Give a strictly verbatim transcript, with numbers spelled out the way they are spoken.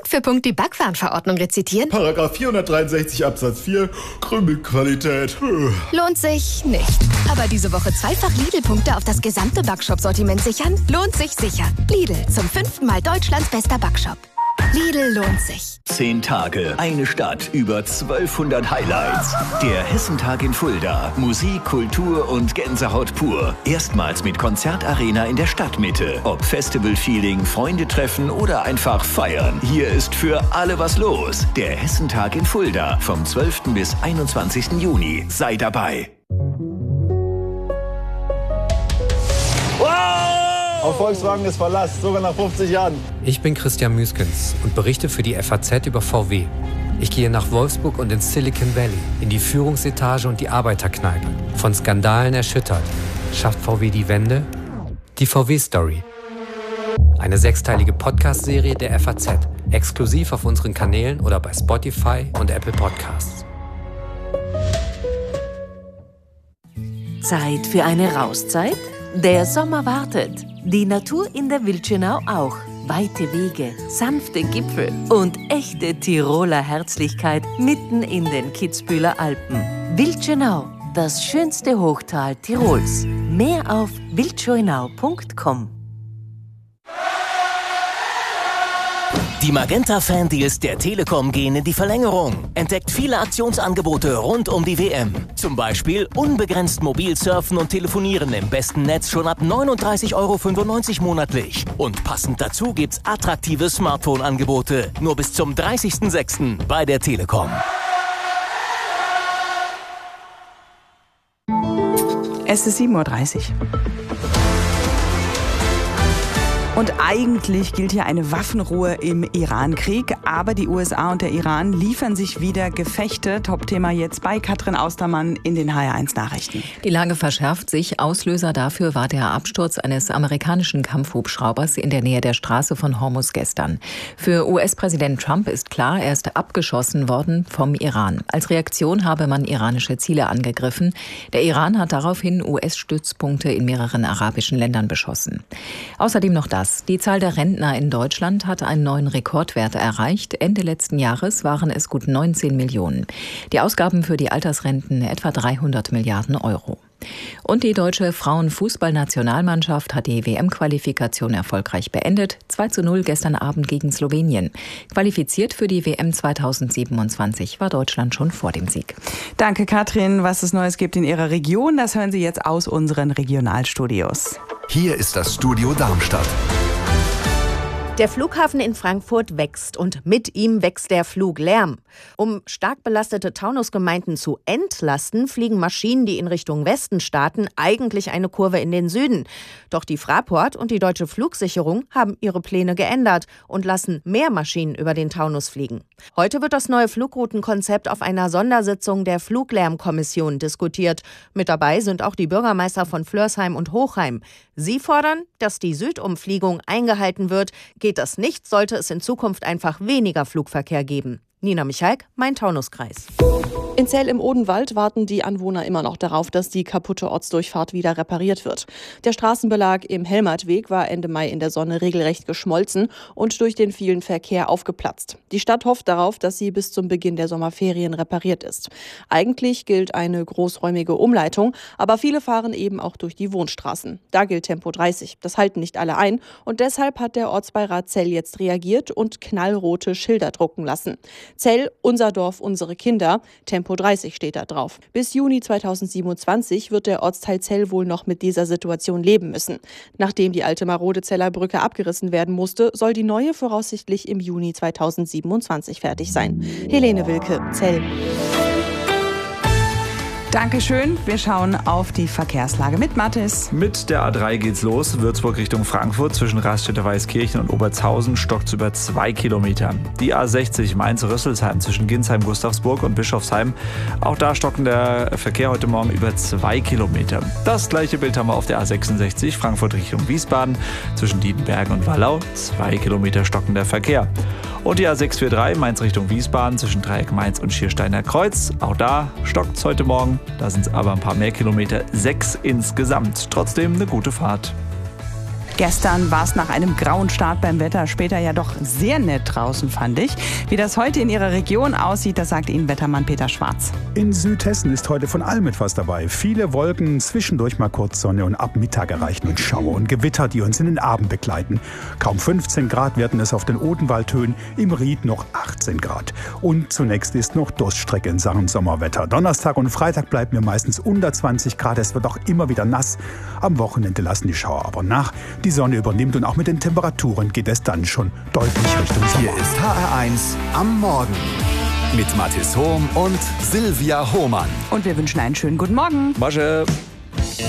Punkt für Punkt die Backwarenverordnung rezitieren? Paragraph vierhundertdreiundsechzig Absatz vier, Krümelqualität. Lohnt sich nicht. Aber diese Woche zweifach Lidl-Punkte auf das gesamte Backshop-Sortiment sichern? Lohnt sich sicher. Lidl, zum fünften Mal Deutschlands bester Backshop. Lidl lohnt sich. Zehn Tage, eine Stadt, über zwölfhundert Highlights. Der Hessentag in Fulda. Musik, Kultur und Gänsehaut pur. Erstmals mit Konzertarena in der Stadtmitte. Ob Festival-Feeling, Freunde treffen oder einfach feiern. Hier ist für alle was los. Der Hessentag in Fulda. Vom zwölften bis einundzwanzigsten Juni. Sei dabei. Auf Volkswagen ist Verlass, sogar nach fünfzig Jahren. Ich bin Christian Müskens und berichte für die F A Z über V W. Ich gehe nach Wolfsburg und ins Silicon Valley, in die Führungsetage und die Arbeiterkneipe. Von Skandalen erschüttert. Schafft V W die Wende? Die V W-Story. Eine sechsteilige Podcast-Serie der F A Z. Exklusiv auf unseren Kanälen oder bei Spotify und Apple Podcasts. Zeit für eine Rauszeit? Der Sommer wartet. Die Natur in der Wildschönau auch. Weite Wege, sanfte Gipfel und echte Tiroler Herzlichkeit mitten in den Kitzbüheler Alpen. Wildschönau, das schönste Hochtal Tirols. Mehr auf wildschönau punkt com. Die Magenta-Fan-Deals der Telekom gehen in die Verlängerung. Entdeckt viele Aktionsangebote rund um die W M. Zum Beispiel unbegrenzt mobil surfen und telefonieren im besten Netz schon ab neununddreißig Euro fünfundneunzig monatlich. Und passend dazu gibt's attraktive Smartphone-Angebote. Nur bis zum dreißigsten sechsten bei der Telekom. Es ist sieben Uhr dreißig. Und eigentlich gilt hier eine Waffenruhe im Iran-Krieg, aber die U S A und der Iran liefern sich wieder Gefechte. Top-Thema jetzt bei Katrin Austermann in den H R eins Nachrichten. Die Lage verschärft sich. Auslöser dafür war der Absturz eines amerikanischen Kampfhubschraubers in der Nähe der Straße von Hormuz gestern. Für U S-Präsident Trump ist klar, er ist abgeschossen worden vom Iran. Als Reaktion habe man iranische Ziele angegriffen. Der Iran hat daraufhin U S-Stützpunkte in mehreren arabischen Ländern beschossen. Außerdem noch das. Die Zahl der Rentner in Deutschland hat einen neuen Rekordwert erreicht. Ende letzten Jahres waren es gut neunzehn Millionen. Die Ausgaben für die Altersrenten etwa dreihundert Milliarden Euro. Und die deutsche Frauenfußballnationalmannschaft hat die W M-Qualifikation erfolgreich beendet. zwei zu null gestern Abend gegen Slowenien. Qualifiziert für die W M zweitausendsiebenundzwanzig war Deutschland schon vor dem Sieg. Danke, Katrin. Was es Neues gibt in Ihrer Region, das hören Sie jetzt aus unseren Regionalstudios. Hier ist das Studio Darmstadt. Der Flughafen in Frankfurt wächst und mit ihm wächst der Fluglärm. Um stark belastete Taunusgemeinden zu entlasten, fliegen Maschinen, die in Richtung Westen starten, eigentlich eine Kurve in den Süden. Doch die Fraport und die Deutsche Flugsicherung haben ihre Pläne geändert und lassen mehr Maschinen über den Taunus fliegen. Heute wird das neue Flugroutenkonzept auf einer Sondersitzung der Fluglärmkommission diskutiert. Mit dabei sind auch die Bürgermeister von Flörsheim und Hochheim. Sie fordern, dass die Südumfliegung eingehalten wird. Geht das nicht, sollte es in Zukunft einfach weniger Flugverkehr geben. Nina Michalk, Main-Taunus-Kreis. In Zell im Odenwald warten die Anwohner immer noch darauf, dass die kaputte Ortsdurchfahrt wieder repariert wird. Der Straßenbelag im Helmertweg war Ende Mai in der Sonne regelrecht geschmolzen und durch den vielen Verkehr aufgeplatzt. Die Stadt hofft darauf, dass sie bis zum Beginn der Sommerferien repariert ist. Eigentlich gilt eine großräumige Umleitung, aber viele fahren eben auch durch die Wohnstraßen. Da gilt Tempo dreißig. Das halten nicht alle ein und deshalb hat der Ortsbeirat Zell jetzt reagiert und knallrote Schilder drucken lassen. Zell, unser Dorf, unsere Kinder. Tempo dreißig steht da drauf. Bis Juni zweitausendsiebenundzwanzig wird der Ortsteil Zell wohl noch mit dieser Situation leben müssen. Nachdem die alte marode Zeller Brücke abgerissen werden musste, soll die neue voraussichtlich im Juni zweitausendsiebenundzwanzig fertig sein. Helene Wilke, Zell. Dankeschön. Wir schauen auf die Verkehrslage mit Mathis. Mit der A drei geht's los. Würzburg Richtung Frankfurt zwischen Raststätte-Weißkirchen und Obertshausen stockt's über zwei Kilometer. Die A sechzig Mainz-Rüsselsheim zwischen Ginsheim-Gustavsburg und Bischofsheim. Auch da stockt der Verkehr heute Morgen über zwei Kilometer. Das gleiche Bild haben wir auf der A sechsundsechzig Frankfurt Richtung Wiesbaden zwischen Dietenbergen und Wallau. Zwei Kilometer stockender Verkehr. Und die A sechs vier drei Mainz Richtung Wiesbaden zwischen Dreieck Mainz und Schiersteiner Kreuz. Auch da stockt's heute Morgen. Da sind es aber ein paar mehr Kilometer, sechs insgesamt. Trotzdem eine gute Fahrt. Gestern war es nach einem grauen Start beim Wetter später ja doch sehr nett draußen, fand ich. Wie das heute in Ihrer Region aussieht, das sagt Ihnen Wettermann Peter Schwarz. In Südhessen ist heute von allem etwas dabei. Viele Wolken, zwischendurch mal kurz Sonne und ab Mittag erreichen uns Schauer und Gewitter, die uns in den Abend begleiten. Kaum fünfzehn Grad werden es auf den Odenwaldhöhen, im Ried noch achtzehn Grad. Und zunächst ist noch Durststrecke in Sachen Sommerwetter. Donnerstag und Freitag bleiben wir meistens unter zwanzig Grad. Es wird auch immer wieder nass. Am Wochenende lassen die Schauer aber nach. Die Sonne übernimmt und auch mit den Temperaturen geht es dann schon deutlich Richtung Sommer. Hier ist H R eins am Morgen mit Mathis Hohm und Silvia Hohmann. Und wir wünschen einen schönen guten Morgen. Masche.